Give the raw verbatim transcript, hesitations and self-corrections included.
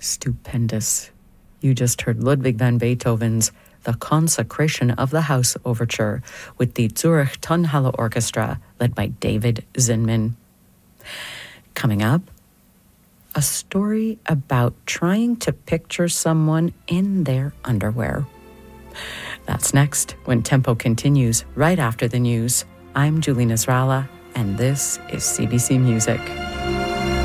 Stupendous. You just heard Ludwig van Beethoven's The Consecration of the House Overture with the Zurich Tonhalle Orchestra led by David Zinman. Coming up, a story about trying to picture someone in their underwear. That's next when Tempo continues right after the news. I'm Julie Nasrallah, and this is C B C Music.